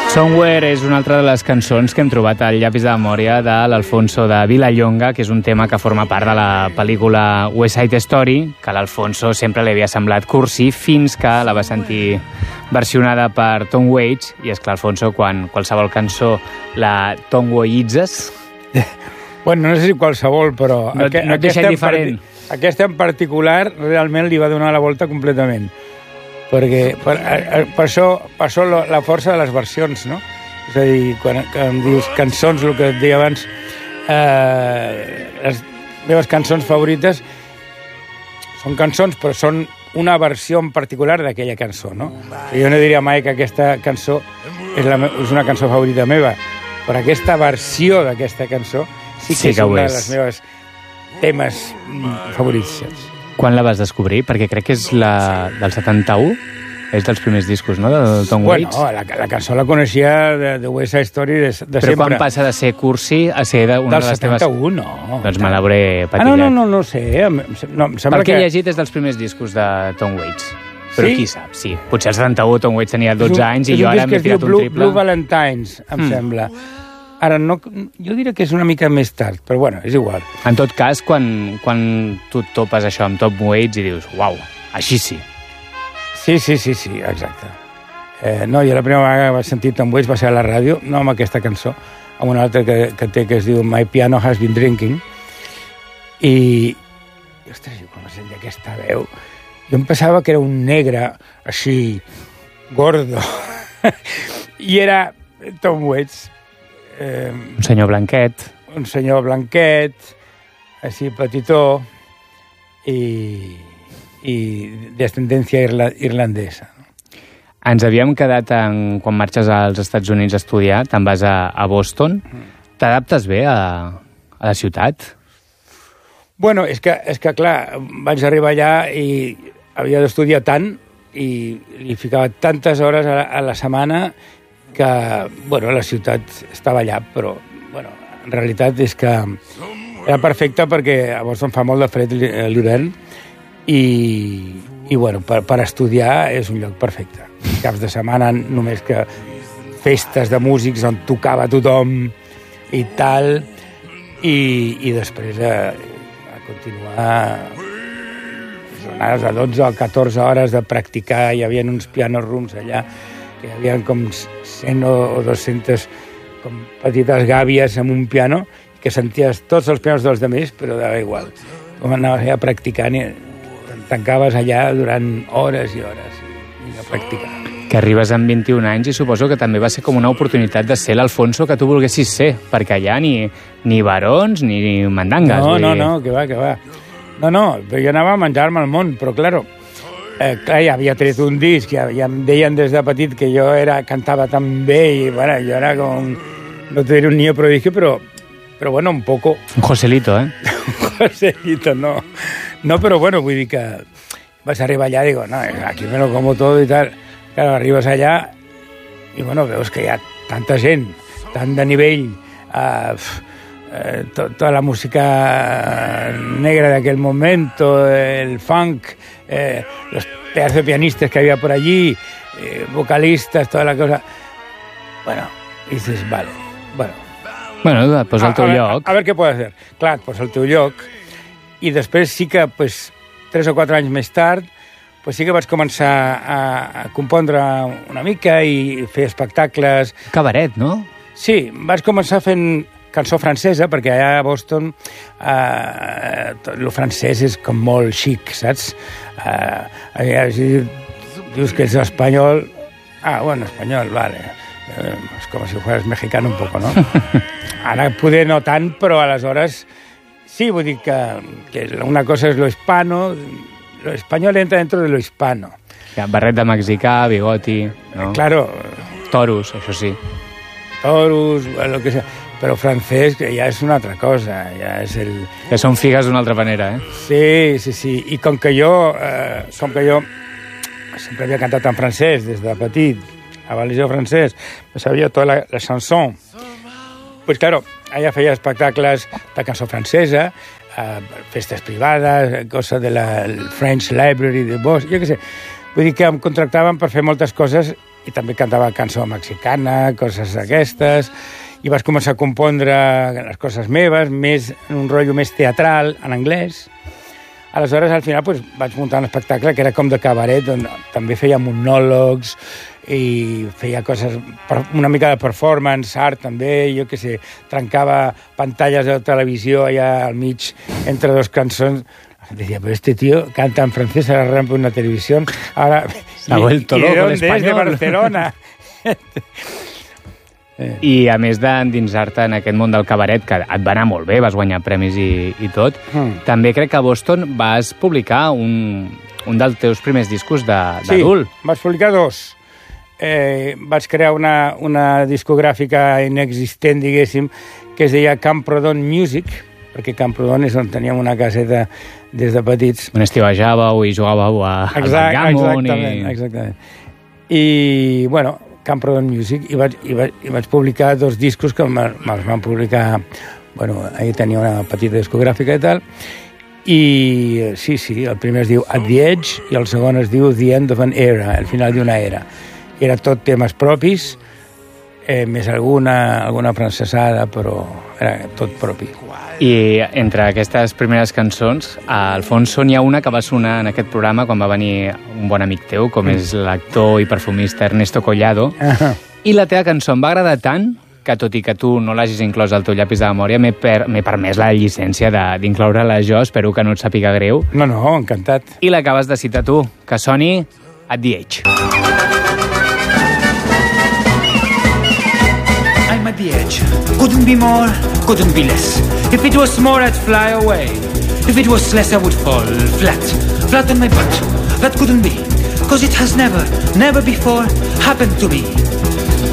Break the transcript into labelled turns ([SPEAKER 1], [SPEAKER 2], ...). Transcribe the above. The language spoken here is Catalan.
[SPEAKER 1] Somewhere és una altra de les cançons que hem trobat al llapis de memòria de l'Alfonso de Vilallonga, que és un tema que forma part de la pel·lícula West Side Story, que a l'Alfonso sempre li havia semblat cursi fins que la va sentir versionada per Tom Waits, i és clar, Alfonso, quan qualsevol cançó la Tom Waitzes...
[SPEAKER 2] Bueno, no sé si qualsevol, però...
[SPEAKER 1] No et deixa indiferent.
[SPEAKER 2] Aquesta en particular realment li va donar la volta completament. Perquè per això la força de les versions, no? És a dir, quan em dius cançons, el que et deia abans, les meves cançons favorites són cançons, però són una versió en particular d'aquella cançó, no? Jo no diria mai que aquesta cançó és una cançó favorita meva, però aquesta versió d'aquesta cançó sí que és una de les meves temes favorits.
[SPEAKER 1] Quan la vas descobrir? Perquè crec que és la del 71, és dels primers discos, no?, de Tom Waits.
[SPEAKER 2] Bueno, la cançó la coneixia de West Side Story de sempre.
[SPEAKER 1] Però quan passa de ser cursi a ser una de les teves...
[SPEAKER 2] Del 71, no.
[SPEAKER 1] Doncs me l'hauré patillat.
[SPEAKER 2] No sé. No, em sembla
[SPEAKER 1] que he llegit és dels primers discos de Tom Waits. Però
[SPEAKER 2] sí?
[SPEAKER 1] Qui sap, sí. Potser el 71 Tom Waits tenia 12 anys i jo ara m'he tirat un triple.
[SPEAKER 2] Blue Valentines, em sembla. Ara, jo diria que és una mica més tard, però bueno, és igual.
[SPEAKER 1] En tot cas, quan tu topes això amb Tom Waits i dius, uau, així sí.
[SPEAKER 2] Sí, exacte. Jo la primera vegada que vaig sentir Tom Waits va ser a la ràdio, no amb aquesta cançó, amb una altra que té que es diu My Piano Has Been Drinking, i ostres, quan vaig sentir aquesta veu, jo em pensava que era un negre així, gordo, i era Tom Waits.
[SPEAKER 1] Un senyor blanquet.
[SPEAKER 2] Un senyor blanquet, així petitó, i d'ascendència irlandesa.
[SPEAKER 1] Ens havíem quedat quan marxes als Estats Units a estudiar, te'n vas a Boston. T'adaptes bé a la ciutat?
[SPEAKER 2] Bueno, és que clar, vaig arribar allà i havia d'estudiar tant i li ficava tantes hores a la setmana que, bueno, la ciutat estava allà, però, bueno, en realitat és que era perfecte perquè a Boston fa molt de fred l'hivern i bueno, per estudiar és un lloc perfecte. Caps de setmana només que festes de músics on tocava tothom i tal, i després a continuar jornades de 12 o 14 hores de practicar. Hi havia uns piano rooms allà que hi havia com 100 o 200 com petites gàbies amb un piano que senties tots els pianos dels altres, però dava igual. Com anaves allà practicant i tancaves allà durant hores i hores i a practicar.
[SPEAKER 1] Que arribes amb 21 anys i suposo que també va ser com una oportunitat de ser l'Alfonso que tu volguessis ser, perquè allà ni barons ni mandangues.
[SPEAKER 2] No, que va. No, però jo anava a menjar-me el món, però clar, ja havia tret un disc, ja em deien des de petit que jo cantava tan bé i bueno, jo era com, no te diré un niño prodigio, però bueno, un poco...
[SPEAKER 1] Un Joselito,
[SPEAKER 2] Un Joselito, no. No, però bueno, vull dir que vas arribar allà i digo, no, aquí me lo como todo y tal. Claro, arribes allà i bueno, veus que hi ha tanta gent, tant de nivell, toda la música negra de aquel momento, el funk, los pedazos de pianistas que había por allí, vocalistas, toda la cosa. Bueno, y dices, vale, bueno.
[SPEAKER 1] Bueno, pues al teu lloc.
[SPEAKER 2] A ver què puedo hacer. Clar, pues al teu lloc. I després sí que, pues, 3 o 4 anys més tard, pues sí que vaig començar a compondre una mica i fer espectacles.
[SPEAKER 1] Cabaret, no?
[SPEAKER 2] Sí, vaig començar fent cançó francesa, perquè allà a Boston el francès és com molt xic, saps? Si dius que ets espanyol... bueno, espanyol, vale. És com si fueras mexicano un poco, ¿no? Ara poder no tant, però aleshores sí, vull dir que una cosa és lo hispano, lo español entra dentro de lo hispano.
[SPEAKER 1] Barret de mexicà, bigoti, no?
[SPEAKER 2] Claro.
[SPEAKER 1] Toros, això sí.
[SPEAKER 2] Toros, lo que sea. Però francès ja és una altra cosa, ja és el...
[SPEAKER 1] Que són figues d'una altra manera,
[SPEAKER 2] Sí. I com que jo sempre havia cantat en francès des de petit, a València francès, me sabia tota la chanson. Pues claro, allà feia espectacles de cançó francesa, festes privades, cosa de la French Library de Boston, jo què sé. Vull dir que em contractaven per fer moltes coses i també cantava cançó mexicana, coses d'aquestes, i vaig començar a compondre les coses meves, més en un rotllo més teatral, en anglès. Aleshores, al final, vaig muntar un espectacle que era com de cabaret, on també feia monòlegs i feia coses, una mica de performance, art també, jo què sé, trencava pantalles de televisió allà al mig entre dos cançons. Decía, pero este tío canta en francés, ahora rompe una televisión, ahora...
[SPEAKER 1] Se ha vuelto loco el español.
[SPEAKER 2] De Barcelona.
[SPEAKER 1] I a més d'endinsar-te en aquest món del cabaret, que et va anar molt bé, vas guanyar premis i tot, també crec que a Boston vas publicar un dels teus primers discos d'adult.
[SPEAKER 2] Sí, vaig publicar 2. Vaig crear una discogràfica inexistent, diguéssim, que es deia Camprodon Music, perquè Camprodon és on teníem una caseta des de petits.
[SPEAKER 1] On estiguejàveu i jugàveu a backgammon.
[SPEAKER 2] Exactament. I, bueno, Camprodon Music, i vaig publicar 2 discos que me'ls van publicar... Bueno, ahir tenia una petita discogràfica i tal, i sí, el primer es diu At the Edge i el segon es diu The End of an Era, el final d'una era. Era tot temes propis, més alguna francesada, però era tot propi.
[SPEAKER 1] I entre aquestes primeres cançons, a Alfonso, n'hi ha una que va sonar en aquest programa quan va venir un bon amic teu, com és l'actor i perfumista Ernesto Collado, i la teva cançó em va agradar tant que, tot i que tu no l'hagis inclòs al teu llapis de memòria, m'he permès la llicència d'incloure-la jo, espero que no et sàpiga greu.
[SPEAKER 2] No, encantat.
[SPEAKER 1] I l'acabes de citar tu, que soni At the Edge.
[SPEAKER 3] I'm at the edge. Couldn't be more, couldn't be less. If it was more, I'd fly away. If it was less, I would fall flat on my butt. That couldn't be, 'cause it has never before happened to me.